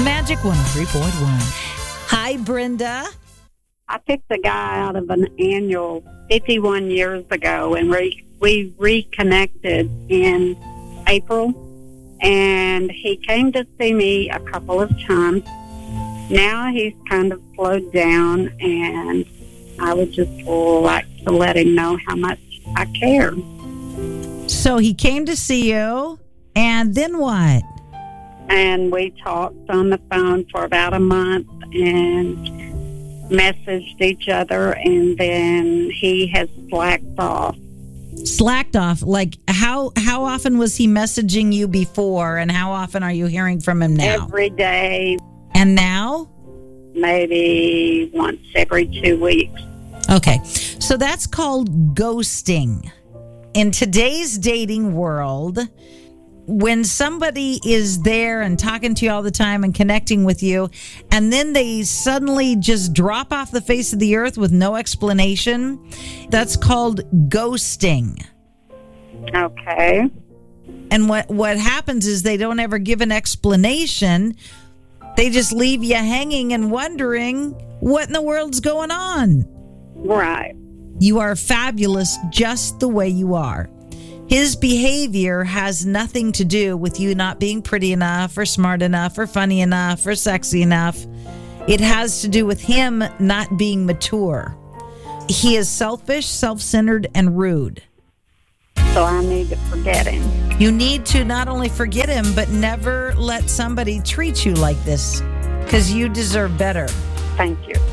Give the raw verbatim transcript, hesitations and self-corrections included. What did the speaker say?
Magic one oh three point one. Hi, Brenda. I picked a guy out of an annual fifty-one years ago, and re- we reconnected in April, and he came to see me a couple of times. Now he's kind of slowed down, and I would just like to let him know how much I care. So he came to see you, and then what? And we talked on the phone for about a month and messaged each other, and then he has slacked off. Slacked off? Like, how how often was he messaging you before, and how often are you hearing from him now? Every day. And now? Maybe once every two weeks. Okay, so that's called ghosting. In today's dating world, when somebody is there and talking to you all the time and connecting with you, and then they suddenly just drop off the face of the earth with no explanation, that's called ghosting. Okay. And what, what happens is they don't ever give an explanation. They just leave you hanging and wondering what in the world's going on. Right. You are fabulous just the way you are. His behavior has nothing to do with you not being pretty enough or smart enough or funny enough or sexy enough. It has to do with him not being mature. He is selfish, self-centered, and rude. So I need to forget him. You need to not only forget him, but never let somebody treat you like this, because you deserve better. Thank you.